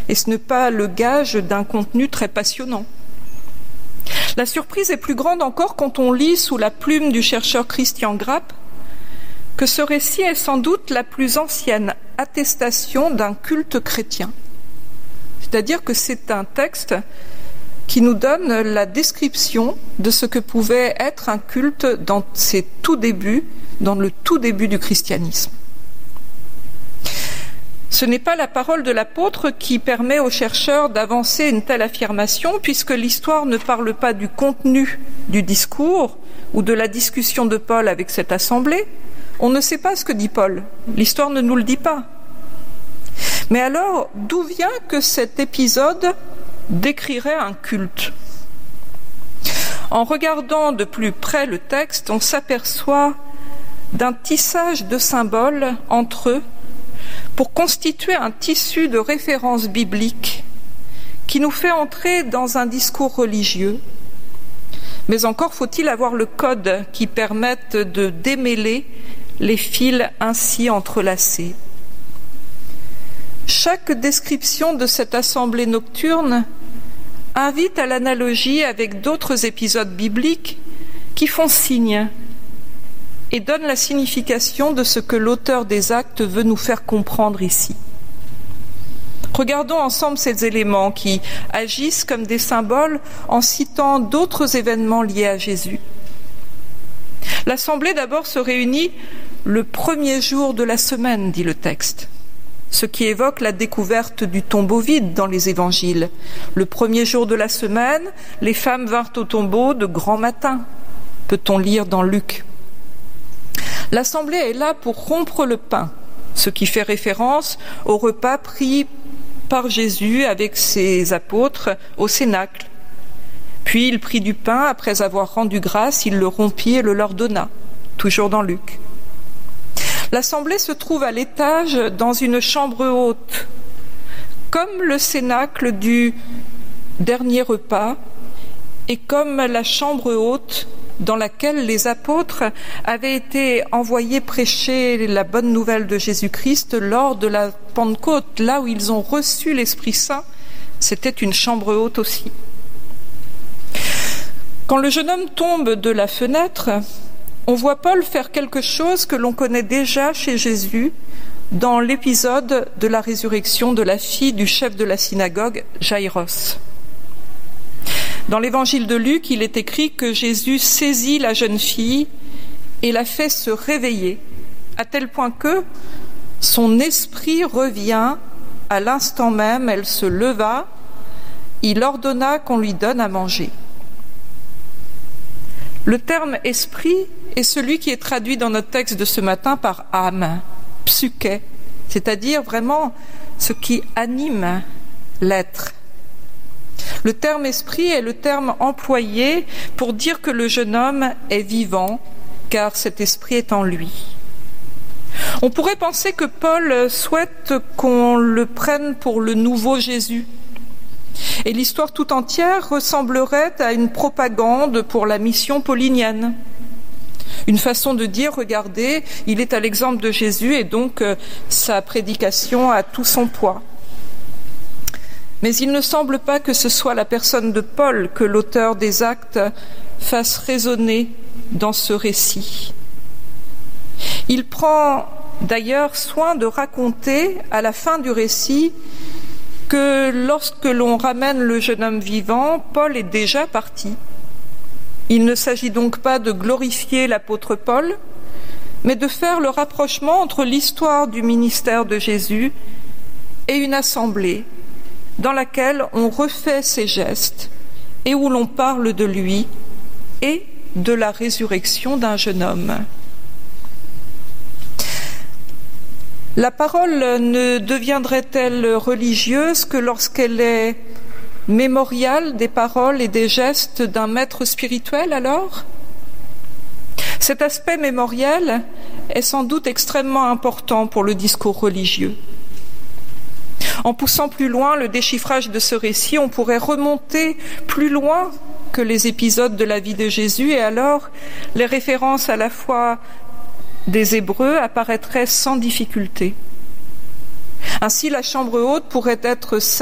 et ce n'est pas le gage d'un contenu très passionnant. La surprise est plus grande encore quand on lit sous la plume du chercheur Christian Grapp que ce récit est sans doute la plus ancienne attestation d'un culte chrétien. C'est-à-dire que c'est un texte qui nous donne la description de ce que pouvait être un culte dans ses tout débuts, dans le tout début du christianisme. Ce n'est pas la parole de l'apôtre qui permet aux chercheurs d'avancer une telle affirmation, puisque l'histoire ne parle pas du contenu du discours ou de la discussion de Paul avec cette assemblée. On ne sait pas ce que dit Paul. L'histoire ne nous le dit pas. Mais alors, d'où vient que cet épisode décrirait un culte ? En regardant de plus près le texte, on s'aperçoit d'un tissage de symboles entre eux pour constituer un tissu de références bibliques qui nous fait entrer dans un discours religieux. Mais encore faut-il avoir le code qui permette de démêler les fils ainsi entrelacés. Chaque description de cette assemblée nocturne invite à l'analogie avec d'autres épisodes bibliques qui font signe et donnent la signification de ce que l'auteur des Actes veut nous faire comprendre ici. Regardons ensemble ces éléments qui agissent comme des symboles en citant d'autres événements liés à Jésus. L'assemblée d'abord se réunit le premier jour de la semaine, dit le texte, ce qui évoque la découverte du tombeau vide dans les évangiles. Le premier jour de la semaine, les femmes vinrent au tombeau de grand matin, peut-on lire dans Luc. L'assemblée est là pour rompre le pain, ce qui fait référence au repas pris par Jésus avec ses apôtres au Cénacle. Puis il prit du pain, après avoir rendu grâce, il le rompit et le leur donna, toujours dans Luc. L'assemblée se trouve à l'étage dans une chambre haute, comme le Cénacle du dernier repas et comme la chambre haute dans laquelle les apôtres avaient été envoyés prêcher la bonne nouvelle de Jésus-Christ lors de la Pentecôte, là où ils ont reçu l'Esprit Saint, c'était une chambre haute aussi. Quand le jeune homme tombe de la fenêtre, on voit Paul faire quelque chose que l'on connaît déjà chez Jésus dans l'épisode de la résurrection de la fille du chef de la synagogue, Jaïros. Dans l'évangile de Luc, il est écrit que Jésus saisit la jeune fille et la fait se réveiller, à tel point que son esprit revient à l'instant même, elle se leva, il ordonna qu'on lui donne à manger. Le terme « esprit » est celui qui est traduit dans notre texte de ce matin par « âme », « psyché », c'est-à-dire vraiment ce qui anime l'être. Le terme « esprit » est le terme employé pour dire que le jeune homme est vivant, car cet esprit est en lui. On pourrait penser que Paul souhaite qu'on le prenne pour le nouveau Jésus. Et l'histoire tout entière ressemblerait à une propagande pour la mission paulinienne. Une façon de dire, regardez, il est à l'exemple de Jésus et donc sa prédication a tout son poids. Mais il ne semble pas que ce soit la personne de Paul que l'auteur des Actes fasse résonner dans ce récit. Il prend d'ailleurs soin de raconter à la fin du récit que lorsque l'on ramène le jeune homme vivant, Paul est déjà parti. Il ne s'agit donc pas de glorifier l'apôtre Paul, mais de faire le rapprochement entre l'histoire du ministère de Jésus et une assemblée dans laquelle on refait ses gestes et où l'on parle de lui et de la résurrection d'un jeune homme. La parole ne deviendrait-elle religieuse que lorsqu'elle est mémoriale des paroles et des gestes d'un maître spirituel alors ? Cet aspect mémoriel est sans doute extrêmement important pour le discours religieux. En poussant plus loin le déchiffrage de ce récit, on pourrait remonter plus loin que les épisodes de la vie de Jésus et alors les références à la fois des Hébreux apparaîtraient sans difficulté. Ainsi, la chambre haute pourrait être